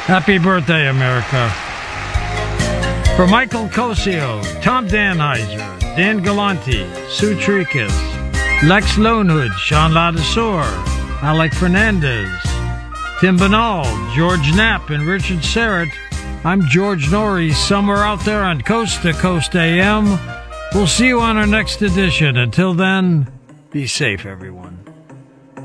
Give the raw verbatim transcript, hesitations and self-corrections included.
Happy birthday, America. For Michael Cosio, Tom Danheiser, Dan Galanti, Sue Tricus, Lex Lonehood, Sean Ladisor, Alec Fernandez, Tim Banal, George Knapp, and Richard Serrett, I'm George Norrie, somewhere out there on Coast to Coast A M. We'll see you on our next edition. Until then, be safe, everyone.